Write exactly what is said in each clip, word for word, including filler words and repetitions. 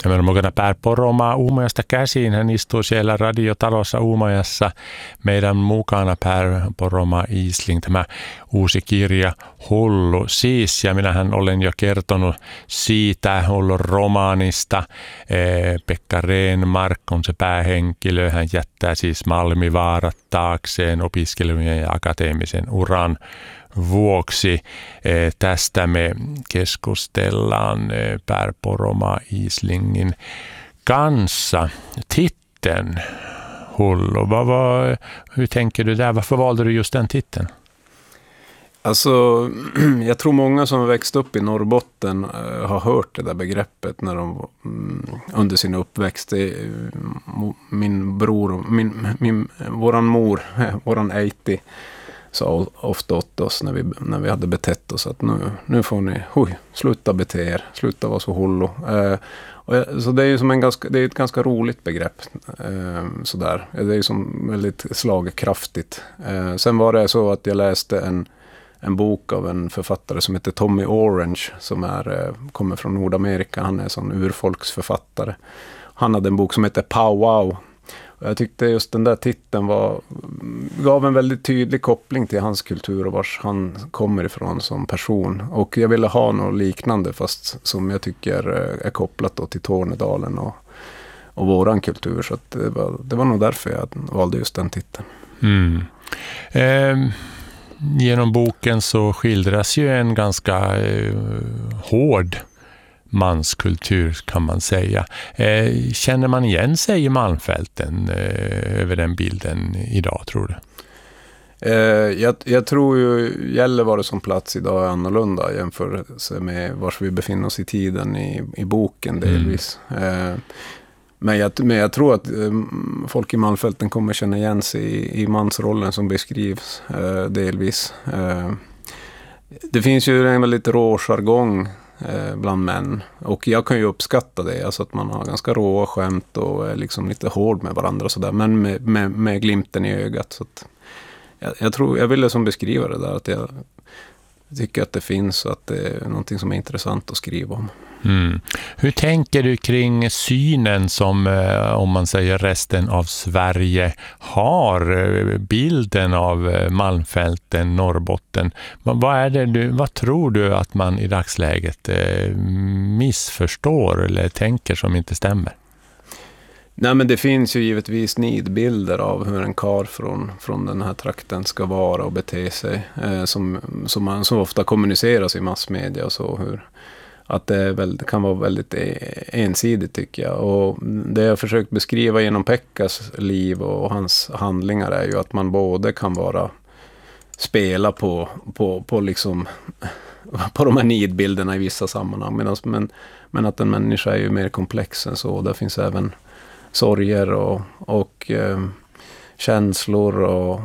Ja meillä on mukana Per Poromaa Uumajasta käsin. Hän istuu siellä radiotalossa Uumajassa. Meidän mukana Per Poromaa Isling, tämä uusi kirja Hullu siis. Ja minähän olen jo kertonut siitä Hullu romaanista. Pekka Renmark on se päähenkilö. Hän jättää siis Malmivaarat taakseen opiskelujen ja akateemisen uran vuoksi. Tästä me keskustellaan Per Poromaa Islingin kanssa. Titeln Hullu, vad var, hur tänker du där? Varför valde du just den titeln? Alltså, jag tror många som har växt upp i Norrbotten uh, har hört det där begreppet när de um, under sin uppväxt. Det, uh, min bror, min, min, våran mor, våran Eiti, sa ofta åt oss när vi, när vi hade betett oss att nu, nu får ni oj, sluta bete er, sluta vara så hullo. Uh, och jag, så det är ju som en ganska, det är ett ganska roligt begrepp. Uh, sådär. Det är ju som väldigt slagkraftigt. Uh, sen var det så att jag läste en en bok av en författare som heter Tommy Orange som är, kommer från Nordamerika. Han är en sån urfolksförfattare. Han hade en bok som heter Pow Wow. Och jag tyckte just den där titeln var, gav en väldigt tydlig koppling till hans kultur och vars han kommer ifrån som person. Och jag ville ha något liknande fast som jag tycker är kopplat då till Tornedalen och, och våran kultur. Så att det, var, det var nog därför jag valde just den titeln. Mm. Eh... Genom boken så skildras ju en ganska eh, hård manskultur kan man säga. Eh, känner man igen sig i Malmfälten eh, över den bilden idag, tror du? Eh, jag, jag tror ju Gällivare som plats idag är annorlunda jämfört med var vi befinner oss i tiden i, i boken delvis. Mm. Eh, Men jag, men jag tror att um, folk i Malmfälten kommer känna igen sig i, i mansrollen som beskrivs uh, delvis. Uh, det finns ju en väldigt rå jargong uh, bland män. Och jag kan ju uppskatta det. Alltså att man har ganska råa skämt och är liksom lite hård med varandra och sådär. Men med, med, med glimten i ögat. Så att jag, jag, tror, jag ville som beskriva det där. Att jag tycker att det finns och att det är någonting som är intressant att skriva om. Mm. Hur tänker du kring synen som, eh, om man säger resten av Sverige har, eh, bilden av eh, Malmfälten, Norrbotten? Vad, vad är det du, vad tror du att man i dagsläget eh, missförstår eller tänker som inte stämmer? Nej, men det finns ju givetvis nidbilder av hur en karl från, från den här trakten ska vara och bete sig eh, som, som, man, som ofta kommuniceras i massmedia och så, hur att det, är väl, det kan vara väldigt ensidigt tycker jag. Och det jag försökt beskriva genom Pekkas liv och hans handlingar är ju att man både kan vara spela på, på, på, liksom, på de här nidbilderna i vissa sammanhang. Medan, men, men att en människa är ju mer komplex än så. Där finns även sorger och, och eh, känslor och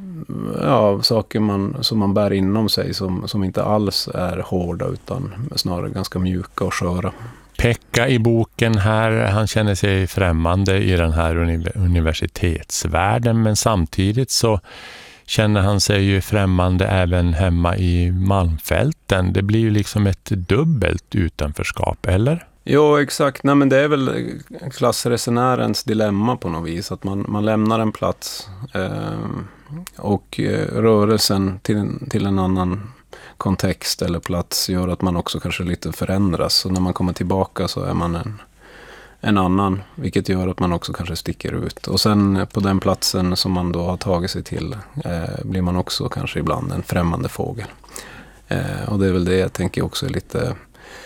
ja, saker man, som man bär inom sig som, som inte alls är hårda utan snarare ganska mjuka och sköra. Pekka i boken här, han känner sig främmande i den här universitetsvärlden, men samtidigt så känner han sig ju främmande även hemma i Malmfälten. Det blir ju liksom ett dubbelt utanförskap, eller? Jo, exakt. Nej, men det är väl klassresenärens dilemma på något vis. Att man, man lämnar en plats eh, och eh, rörelsen till, till en annan kontext eller plats gör att man också kanske lite förändras. Så när man kommer tillbaka så är man en, en annan, vilket gör att man också kanske sticker ut. Och sen på den platsen som man då har tagit sig till eh, blir man också kanske ibland en främmande fågel. Eh, och det är väl det jag tänker också är lite...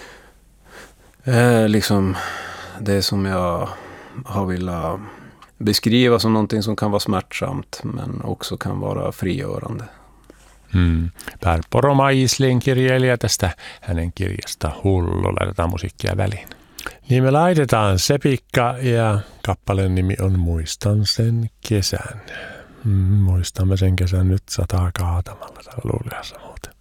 Eh, liksom det som jag har velat beskriva som någonting som kan vara smärtsamt men också kan vara frigörande. Mm. Per Poromaa Isling kirjailija tästä hänen kirjasta Hullu. Laitetaan musiikkia väliin. Niin me laitetaan Sepikka ja kappaleen nimi on Muistan sen kesän. Mm, muistamme sen kesän nyt sataa kaatamalla täällä Luuliassa muuten.